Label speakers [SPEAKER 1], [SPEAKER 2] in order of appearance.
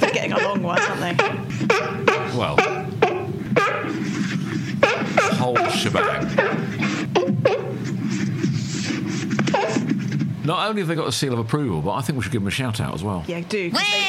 [SPEAKER 1] They're getting a long one, aren't they?
[SPEAKER 2] Well, whole shebang. Not only have they got a seal of approval, but I think we should give them a shout out as well.
[SPEAKER 1] Yeah, do. 'Cause